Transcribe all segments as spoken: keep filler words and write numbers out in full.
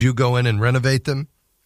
You go in and renovate them?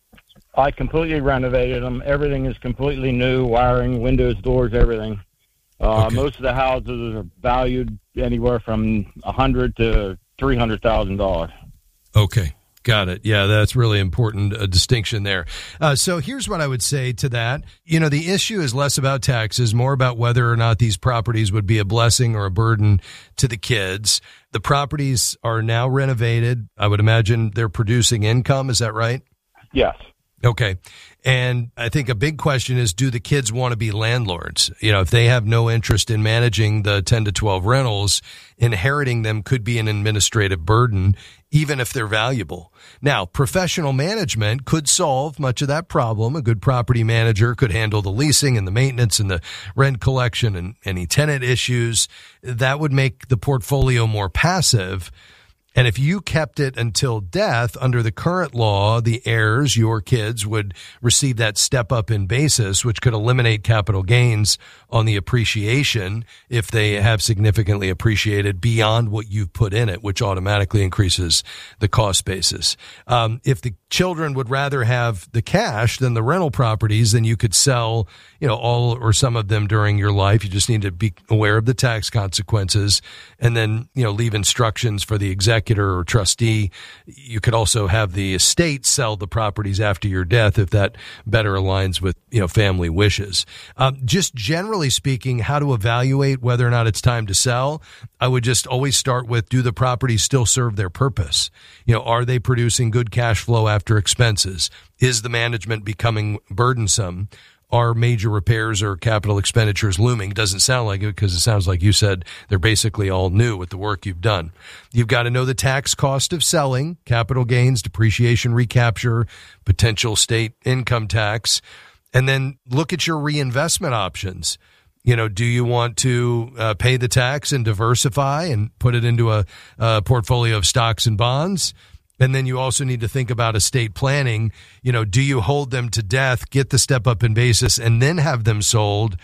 I completely renovated them. Everything is completely new, wiring, windows, doors, everything. Uh, Okay. Most of the houses are valued anywhere from one hundred thousand dollars to three hundred thousand dollars. Okay. Got it. Yeah, that's really important, a distinction there. Uh, so here's what I would say to that. You know, the issue is less about taxes, more about whether or not these properties would be a blessing or a burden to the kids. The properties are now renovated. I would imagine they're producing income. Is that right? Yes. Okay. And I think a big question is, do the kids want to be landlords? You know, if they have no interest in managing the ten to twelve rentals, inheriting them could be an administrative burden, even if they're valuable. Now, professional management could solve much of that problem. A good property manager could handle the leasing and the maintenance and the rent collection and any tenant issues. That would make the portfolio more passive. And if you kept it until death, under the current law, the heirs, your kids, would receive that step up in basis, which could eliminate capital gains on the appreciation if they have significantly appreciated beyond what you've put in it, which automatically increases the cost basis. Um, if the children would rather have the cash than the rental properties, then you could sell, you know, all or some of them during your life. You just need to be aware of the tax consequences and then, you know, leave instructions for the executive or trustee. You could also have the estate sell the properties after your death if that better aligns with, you know, family wishes. Um, just generally speaking, how to evaluate whether or not it's time to sell, I would just always start with, do the properties still serve their purpose? You know, are they producing good cash flow after expenses? Is the management becoming burdensome? Are major repairs or capital expenditures looming? Doesn't sound like it, because it sounds like you said they're basically all new with the work you've done. You've got to know the tax cost of selling, capital gains, depreciation, recapture, potential state income tax, and then look at your reinvestment options. You know, do you want to uh, pay the tax and diversify and put it into a, a portfolio of stocks and bonds? And then you also need to think about estate planning. You know, do you hold them to death, get the step up in basis, and then have them sold?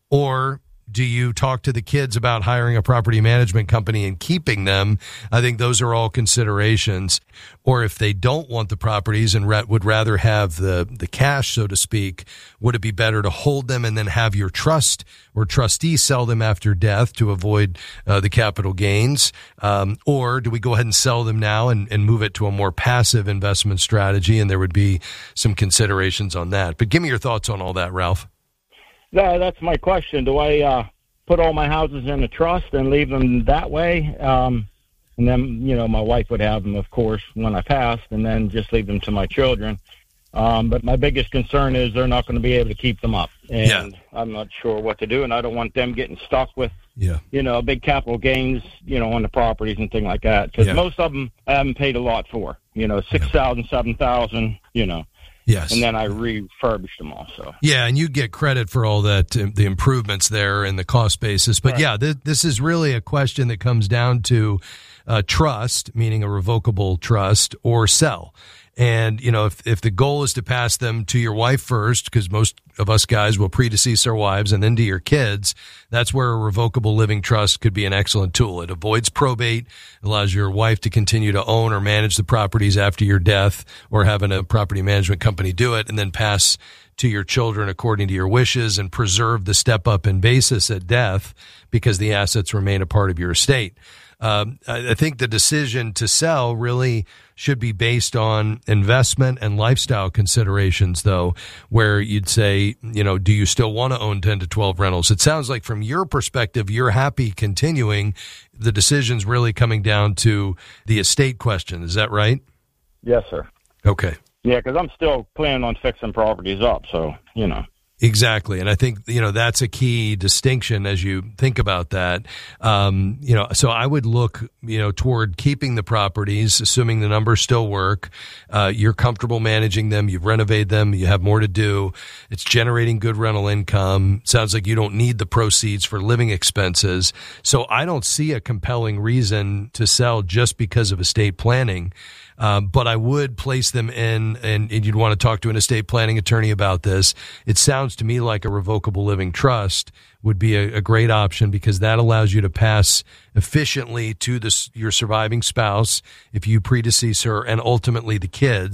Or do you talk to the kids about hiring a property management company and keeping them? I think those are all considerations. Or if they don't want the properties and ra- would rather have the, the cash, so to speak, would it be better to hold them and then have your trust or trustee sell them after death to avoid uh, the capital gains? Um, or do we go ahead and sell them now and, and move it to a more passive investment strategy? And there would be some considerations on that. But give me your thoughts on all that, Ralph. Yeah, that's my question. Do I uh, put all my houses in a trust and leave them that way? Um, and then, you know, my wife would have them, of course, when I passed, and then just leave them to my children. Um, but my biggest concern is they're not going to be able to keep them up. And Yeah. I'm not sure what to do, and I don't want them getting stuck with, Yeah. you know, big capital gains, you know, on the properties and things like that. Because Yeah. most of them I haven't paid a lot for, you know, six thousand dollars, seven thousand dollars, you know. Yes. And then I refurbished them all. So. Yeah, and you get credit for all that, uh, the improvements there and the cost basis. But Right. yeah, th- this is really a question that comes down to uh, trust, meaning a revocable trust, or sell. And, you know, if, if the goal is to pass them to your wife first, because most of us guys will predecease our wives, and then to your kids, that's where a revocable living trust could be an excellent tool. It avoids probate, allows your wife to continue to own or manage the properties after your death, or having a property management company do it, and then pass to your children according to your wishes, and preserve the step up in basis at death because the assets remain a part of your estate. Um, I think the decision to sell really should be based on investment and lifestyle considerations, though, where you'd say, you know, do you still want to own ten to twelve rentals? It sounds like from your perspective, you're happy continuing. The decision's really coming down to the estate question. Is that right? Yes, sir. Okay. Yeah, because I'm still planning on fixing properties up, so, you know. Exactly. And I think, you know, that's a key distinction as you think about that. Um, you know, so I would look, you know, toward keeping the properties, assuming the numbers still work. Uh, you're comfortable managing them. You've renovated them. You have more to do. It's generating good rental income. Sounds like you don't need the proceeds for living expenses. So I don't see a compelling reason to sell just because of estate planning. Um, but I would place them in, and, and you'd want to talk to an estate planning attorney about this. It sounds to me like a revocable living trust would be a, a great option, because that allows you to pass efficiently to the, your surviving spouse if you predecease her, and ultimately the kids.